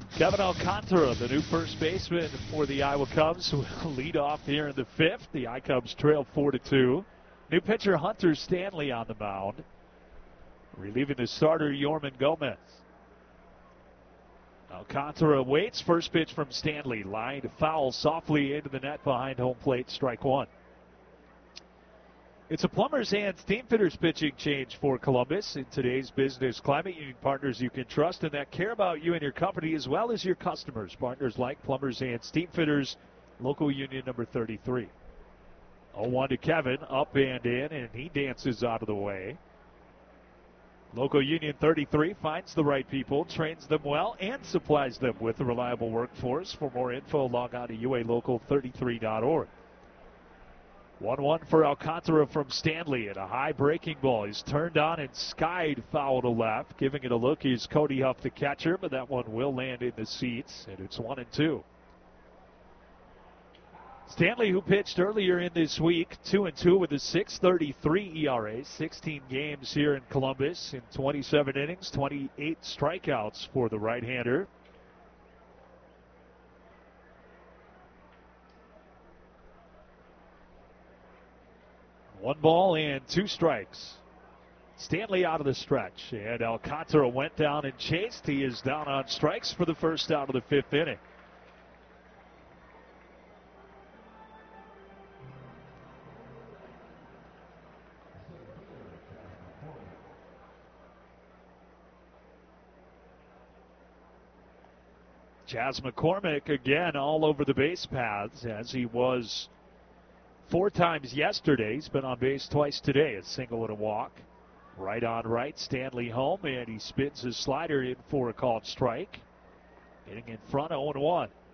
Kevin Alcantara, the new first baseman for the Iowa Cubs, will lead off here in the fifth. The I-Cubs trail 4-2. New pitcher Hunter Stanley on the mound, relieving the starter Yorman Gomez. Alcantara waits. First pitch from Stanley. Line foul softly into the net behind home plate. Strike one. It's a plumber's and steam fitters pitching change for Columbus in today's business climate. Union partners you can trust and that care about you and your company as well as your customers. Partners like plumbers and steam fitters. Local union number 33. 0-1 to Kevin. Up and in, and he dances out of the way. Local Union 33 finds the right people, trains them well, and supplies them with a reliable workforce. For more info, log on to ualocal33.org. 1-1 for Alcantara from Stanley, and a high breaking ball. He's turned on and skied foul to left. Giving it a look is Cody Huff, the catcher, but that one will land in the seats, and it's 1-2. Stanley, who pitched earlier in this week, 2-2 with a 6.33 ERA, 16 games here in Columbus in 27 innings, 28 strikeouts for the right-hander. One ball and two strikes. Stanley out of the stretch, and Alcantara went down and chased. He is down on strikes for the first out of the fifth inning. Chas McCormick again all over the base paths as he was 4 times yesterday. He's been on base twice today, a single and a walk. Right on right, Stanley home, and he spins his slider in for a called strike. Getting in front, 0-1.